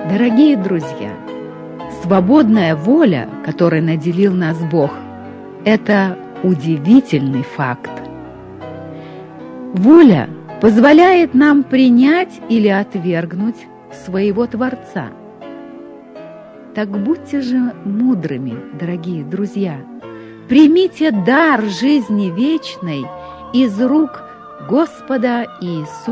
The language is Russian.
Дорогие друзья, свободная воля, которой наделил нас Бог, это удивительный факт. Воля позволяет нам принять или отвергнуть своего Творца. Так будьте же мудрыми, дорогие друзья. Примите дар жизни вечной из рук Господа Иисуса